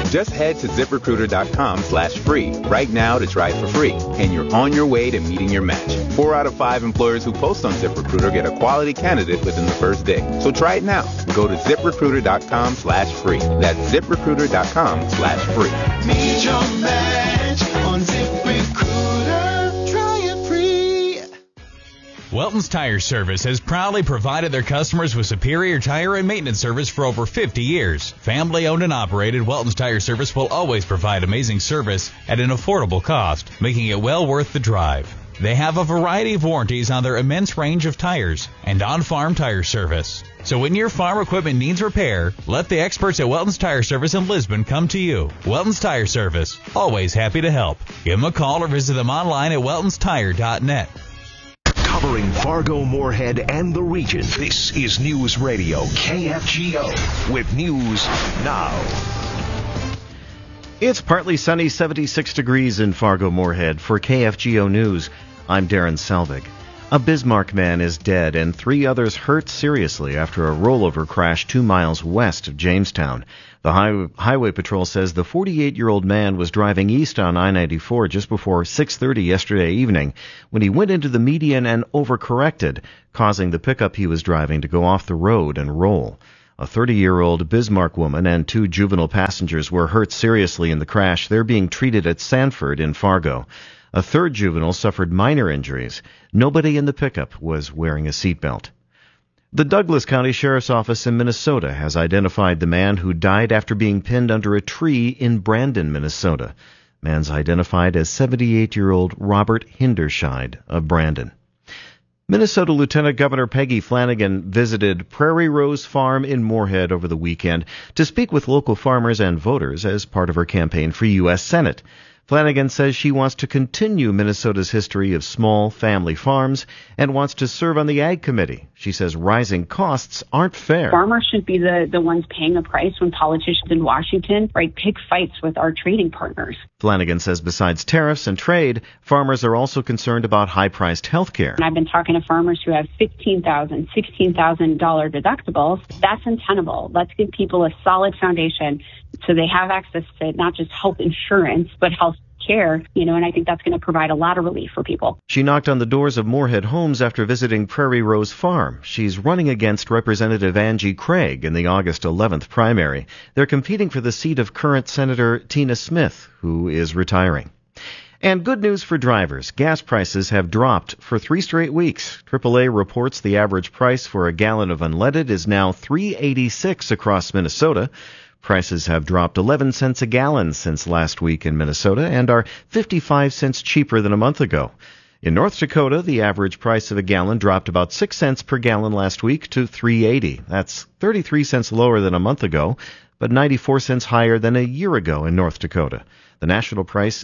Just head to ZipRecruiter.com/free right now to try it for free, and you're on your way to meeting your match. 4 out of 5 employers who post on ZipRecruiter get a quality candidate within the first day. So try it now. Go to ZipRecruiter.com/free. That's ZipRecruiter.com/free. Meet your match on ZipRecruiter. Try it free. Welton's Tire Service has proudly provided their customers with superior tire and maintenance service for over 50 years. Family owned and operated, Welton's Tire Service will always provide amazing service at an affordable cost, making it well worth the drive. They have a variety of warranties on their immense range of tires and on-farm tire service. So when your farm equipment needs repair, let the experts at Welton's Tire Service in Lisbon come to you. Welton's Tire Service, always happy to help. Give them a call or visit them online at weltonstire.net. Covering Fargo, Moorhead, and the region, this is News Radio KFGO with News Now. It's partly sunny, 76 degrees in Fargo, Moorhead. For KFGO News, I'm Darren Selvig. A Bismarck man is dead and 3 others hurt seriously after a rollover crash 2 miles west of Jamestown. The Highway Patrol says the 48-year-old man was driving east on I-94 just before 6:30 yesterday evening when he went into the median and overcorrected, causing the pickup he was driving to go off the road and roll. A 30-year-old Bismarck woman and 2 juvenile passengers were hurt seriously in the crash. They're being treated at Sanford in Fargo. A 3rd juvenile suffered minor injuries. Nobody in the pickup was wearing a seatbelt. The Douglas County Sheriff's Office in Minnesota has identified the man who died after being pinned under a tree in Brandon, Minnesota. Man's identified as 78-year-old Robert Hinderscheid of Brandon. Minnesota Lieutenant Governor Peggy Flanagan visited Prairie Rose Farm in Moorhead over the weekend to speak with local farmers and voters as part of her campaign for U.S. Senate. Flanagan says she wants to continue Minnesota's history of small family farms and wants to serve on the Ag Committee. She says rising costs aren't fair. Farmers should be the ones paying the price when politicians in Washington pick fights with our trading partners. Flanagan says besides tariffs and trade, farmers are also concerned about high-priced health care. And I've been talking to farmers who have $15,000, $16,000 deductibles. That's untenable. Let's give people a solid foundation so they have access to not just health insurance, but health care, and I think that's going to provide a lot of relief for people. She knocked on the doors of Moorhead Homes after visiting Prairie Rose Farm. She's running against Representative Angie Craig in the August 11th primary. They're competing for the seat of current Senator Tina Smith, who is retiring. And good news for drivers. Gas prices have dropped for 3 straight weeks. AAA reports the average price for a gallon of unleaded is now $3.86 across Minnesota. Prices have dropped 11 cents a gallon since last week in Minnesota and are 55 cents cheaper than a month ago. In North Dakota, the average price of a gallon dropped about 6 cents per gallon last week to $3.80. That's 33 cents lower than a month ago, but 94 cents higher than a year ago in North Dakota. The national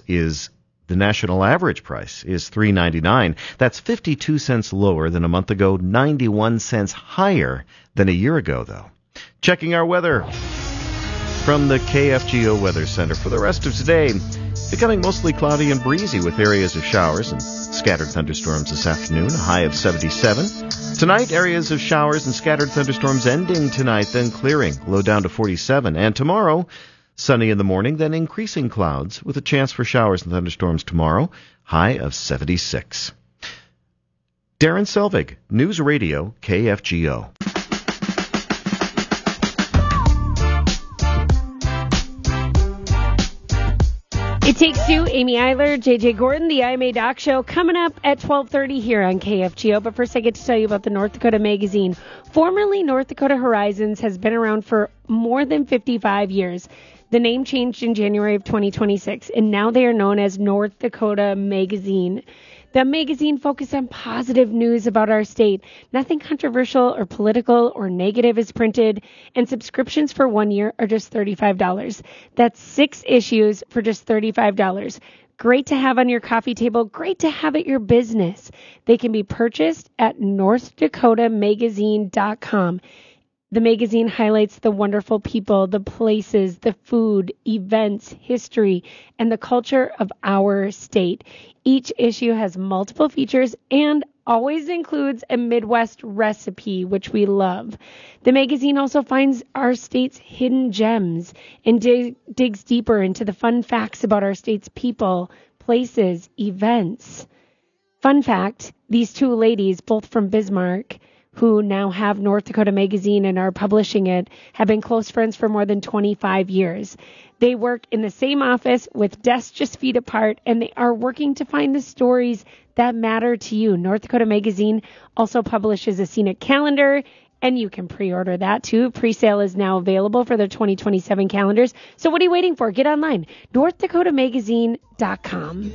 average price is $3.99. That's 52 cents lower than a month ago, 91 cents higher than a year ago, though. Checking our weather from the KFGO Weather Center. For the rest of today, becoming mostly cloudy and breezy with areas of showers and scattered thunderstorms this afternoon, a high of 77. Tonight, areas of showers and scattered thunderstorms ending tonight, then clearing, low down to 47. And tomorrow, sunny in the morning, then increasing clouds with a chance for showers and thunderstorms tomorrow, high of 76. Darren Selvig, News Radio, KFGO. It Takes Two, Amy Eiler, JJ Gordon, the IMA Doc Show, coming up at 12:30 here on KFGO. But first I get to tell you about the North Dakota Magazine. Formerly North Dakota Horizons has been around for more than 55 years. The name changed in January of 2026, and now they are known as North Dakota Magazine. The magazine focuses on positive news about our state. Nothing controversial or political or negative is printed, and subscriptions for 1 year are just $35. That's 6 issues for just $35. Great to have on your coffee table. Great to have at your business. They can be purchased at NorthDakotaMagazine.com. The magazine highlights the wonderful people, the places, the food, events, history, and the culture of our state. Each issue has multiple features and always includes a Midwest recipe, which we love. The magazine also finds our state's hidden gems and digs deeper into the fun facts about our state's people, places, events. Fun fact, these two ladies, both from Bismarck, who now have North Dakota Magazine and are publishing it, have been close friends for more than 25 years. They work in the same office with desks just feet apart, and they are working to find the stories that matter to you. North Dakota Magazine also publishes a scenic calendar, and you can pre-order that too. Pre-sale is now available for their 2027 calendars. So what are you waiting for? Get online, NorthDakotaMagazine.com.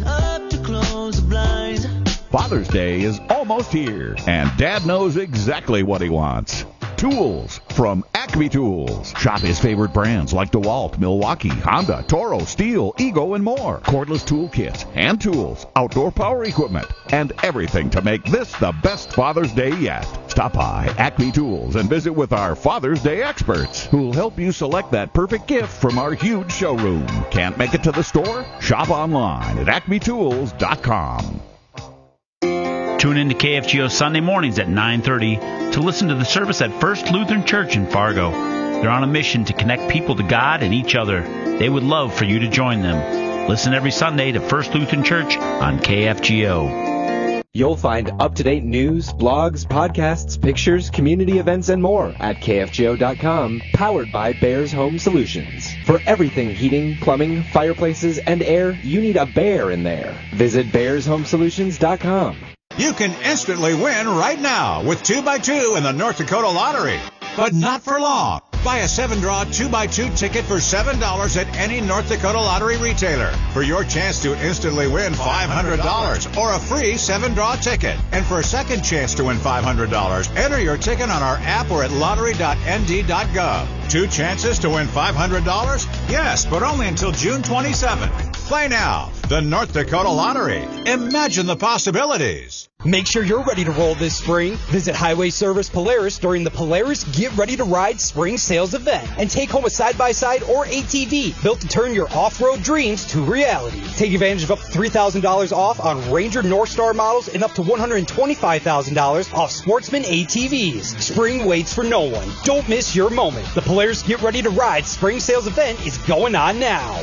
Father's Day is almost here, and Dad knows exactly what he wants. Tools from Acme Tools. Shop his favorite brands like DeWalt, Milwaukee, Honda, Toro, Steel, Ego, and more. Cordless tool kits, hand tools, outdoor power equipment, and everything to make this the best Father's Day yet. Stop by Acme Tools and visit with our Father's Day experts who'll help you select that perfect gift from our huge showroom. Can't make it to the store? Shop online at acmetools.com. Tune in to KFGO Sunday mornings at 9:30 to listen to the service at First Lutheran Church in Fargo. They're on a mission to connect people to God and each other. They would love for you to join them. Listen every Sunday to First Lutheran Church on KFGO. You'll find up-to-date news, blogs, podcasts, pictures, community events, and more at KFGO.com, powered by Bears Home Solutions. For everything heating, plumbing, fireplaces, and air, you need a bear in there. Visit BearsHomeSolutions.com. You can instantly win right now with 2x2 in the North Dakota Lottery. But not for long. Buy a 7-draw 2x2 ticket for $7 at any North Dakota Lottery retailer for your chance to instantly win $500 or a free 7-draw ticket. And for a second chance to win $500, enter your ticket on our app or at lottery.nd.gov. 2 chances to win $500? Yes, but only until June 27th. Play now. The North Dakota Lottery. Imagine the possibilities. Make sure you're ready to roll this spring. Visit Highway Service Polaris during the Polaris Get Ready to Ride Spring Sales Event and take home a side-by-side or ATV built to turn your off-road dreams to reality. Take advantage of up to $3,000 off on Ranger North Star models and up to $125,000 off Sportsman ATVs. Spring waits for no one. Don't miss your moment. The Polaris Get Ready to Ride Spring Sales Event is going on now.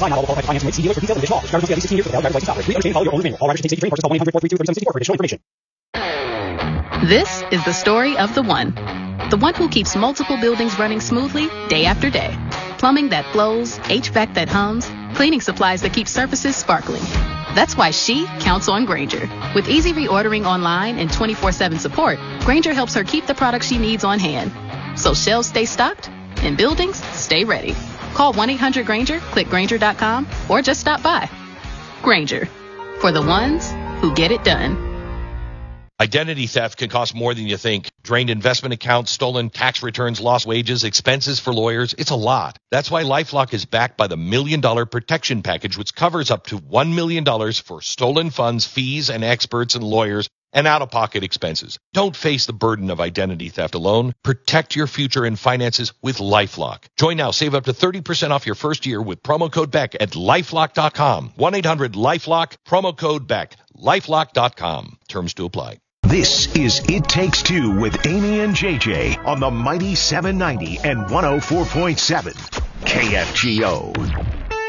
This is the story of the one who keeps multiple buildings running smoothly day after day. Plumbing that flows, HVAC that hums, cleaning supplies that keep surfaces sparkling. That's why she counts on Grainger. With easy reordering online and 24/7 support, Grainger helps her keep the products she needs on hand. So shelves stay stocked and buildings stay ready. Call 1-800-GRAINGER, click Grainger.com, or just stop by. Grainger, for the ones who get it done. Identity theft can cost more than you think. Drained investment accounts, stolen tax returns, lost wages, expenses for lawyers. It's a lot. That's why LifeLock is backed by the $1 Million Protection Package, which covers up to $1 million for stolen funds, fees, and experts and lawyers, and out-of-pocket expenses. Don't face the burden of identity theft alone. Protect your future and finances with LifeLock. Join now. Save up to 30% off your first year with promo code BECK at LifeLock.com. 1-800-LifeLock, promo code BECK. LifeLock.com. Terms to apply. This is It Takes Two with Amy and JJ on the Mighty 790 and 104.7 KFGO.